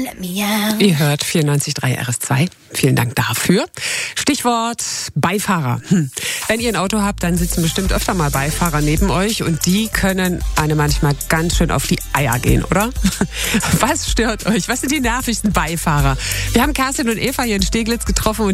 Ihr hört 94.3 RS2. Vielen Dank dafür. Stichwort Beifahrer. Wenn ihr ein Auto habt, dann sitzen bestimmt öfter mal Beifahrer neben euch und die können einem manchmal ganz schön auf die Eier gehen, oder? Was stört euch? Was sind die nervigsten Beifahrer? Wir haben Kerstin und Eva hier in Steglitz getroffen und